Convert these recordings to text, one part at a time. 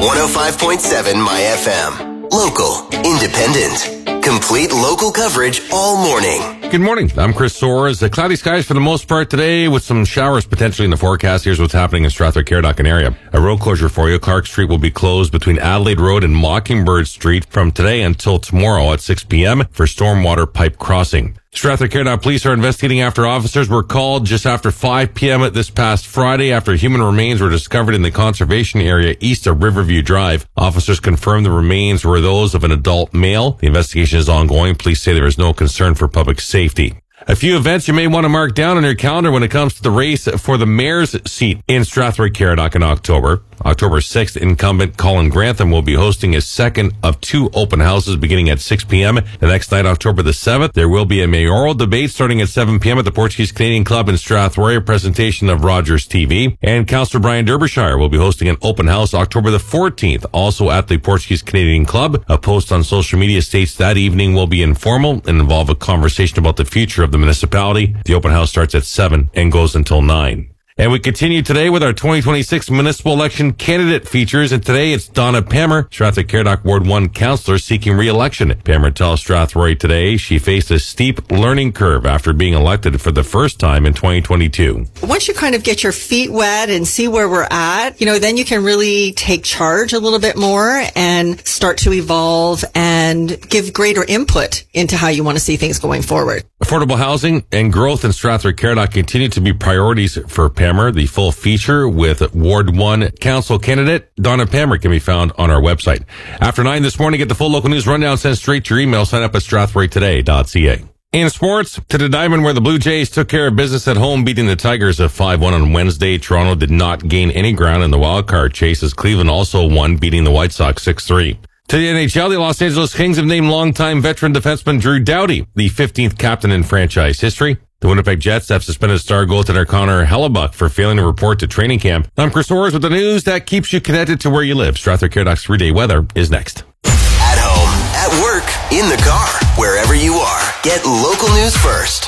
105.7 My FM. Local, independent, complete local coverage all morning. Good morning. I'm Chris Soares. Cloudy skies for the most part today with some showers potentially in the forecast. Here's what's happening in Strathroy-Caradoc area. A road closure for you. Clark Street will be closed between Adelaide Road and Mockingbird Street from today until tomorrow at 6 p.m. for stormwater pipe crossing. Strathroy-Caradoc police are investigating after officers were called just after 5 p.m. this past Friday after human remains were discovered in the conservation area east of Riverview Drive. Officers confirmed the remains were those of an adult male. The investigation is ongoing. Police say there is no concern for public safety. A few events you may want to mark down on your calendar when it comes to the race for the mayor's seat in Strathroy-Caradoc in October. October 6th, incumbent Colin Grantham will be hosting his second of two open houses beginning at 6 p.m. The next night, October the 7th, there will be a mayoral debate starting at 7 p.m. at the Portuguese Canadian Club in Strathroy, a presentation of Rogers TV. And Councillor Brian Derbyshire will be hosting an open house October the 14th, also at the Portuguese Canadian Club. A post on social media states that evening will be informal and involve a conversation about the future of the municipality. The open house starts at 7 and goes until 9. And we continue today with our 2026 municipal election candidate features. And today it's Donna Pammer, Strathroy-Caradoc Ward 1 councillor seeking re-election. Pammer tells Strathroy today she faced a steep learning curve after being elected for the first time in 2022. Once you kind of get your feet wet and see where we're at, then you can really take charge a little bit more and start to evolve and give greater input into how you want to see things going forward. Affordable housing and growth in Strathroy-Caradoc continue to be priorities for Pammer. The full feature with Ward 1 Council candidate Donna Pammer can be found on our website. After 9 this morning, get the full local news rundown sent straight to your email. Sign up at strathroytoday.ca. In sports, to the diamond where the Blue Jays took care of business at home, beating the Tigers of 5-1 on Wednesday. Toronto did not gain any ground in the wildcard chase as Cleveland also won, beating the White Sox 6-3. To the NHL, the Los Angeles Kings have named longtime veteran defenseman Drew Doughty the 15th captain in franchise history. The Winnipeg Jets have suspended star goaltender Connor Hellebuck for failing to report to training camp. I'm Chris Soares with the news that keeps you connected to where you live. Strathroy-Caradoc's 3-day weather is next. At home, at work, in the car, wherever you are. Get local news first.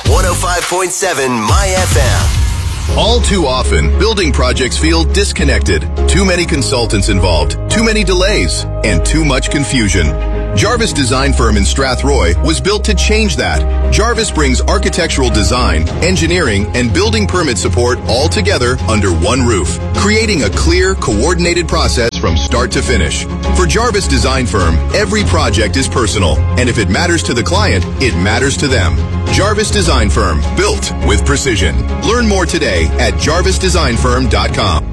105.7 My FM. All too often, building projects feel disconnected. Too many consultants involved, too many delays, and too much confusion. Jarvis Design Firm in Strathroy was built to change that. Jarvis brings architectural design, engineering, and building permit support all together under one roof, creating a clear, coordinated process from start to finish. For Jarvis Design Firm, every project is personal, and if it matters to the client, it matters to them. Jarvis Design Firm, built with precision. Learn more today at jarvisdesignfirm.com.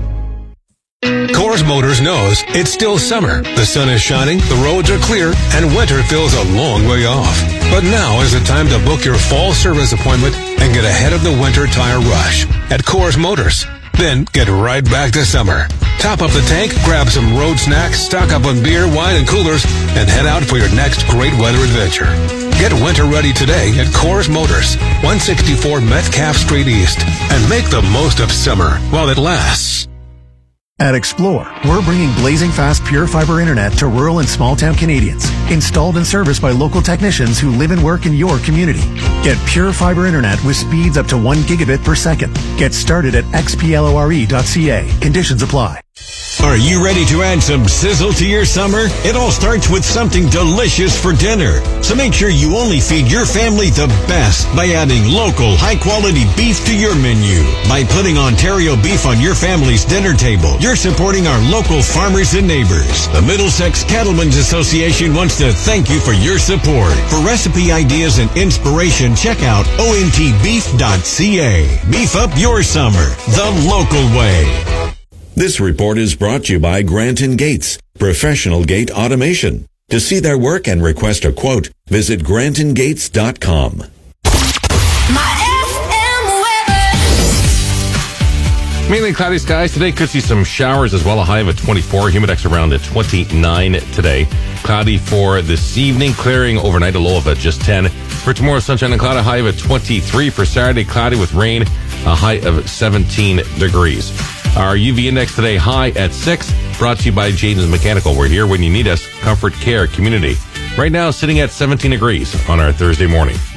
Coors Motors knows it's still summer. The sun is shining, the roads are clear, and winter feels a long way off. But now is the time to book your fall service appointment and get ahead of the winter tire rush at Coors Motors. Then get right back to summer. Top up the tank, grab some road snacks, stock up on beer, wine, and coolers, and head out for your next great weather adventure. Get winter ready today at Coors Motors, 164 Metcalf Street East, and make the most of summer while it lasts. At Explore, we're bringing blazing fast pure fiber internet to rural and small-town Canadians, installed and serviced by local technicians who live and work in your community. Get pure fiber internet with speeds up to 1 gigabit per second. Get started at xplore.ca. Conditions apply. Are you ready to add some sizzle to your summer? It all starts with something delicious for dinner. So make sure you only feed your family the best by adding local, high-quality beef to your menu. By putting Ontario beef on your family's dinner table, you're supporting our local farmers and neighbors. The Middlesex Cattlemen's Association wants to thank you for your support. For recipe ideas and inspiration, check out ontbeef.ca. Beef up your summer the local way. This report is brought to you by Grant & Gates, professional gate automation. To see their work and request a quote, visit grantandgates.com. My FM weather. Mainly cloudy skies today. Could see some showers as well. A high of 24. Humidex around 29 today. Cloudy for this evening. Clearing overnight. A low of just 10. For tomorrow, sunshine and cloud. A high of 23. For Saturday, cloudy with rain. A high of 17 degrees. Our UV index today high at 6, brought to you by Jaden's Mechanical. We're here when you need us. Comfort Care Community. Right now sitting at 17 degrees on our Thursday morning.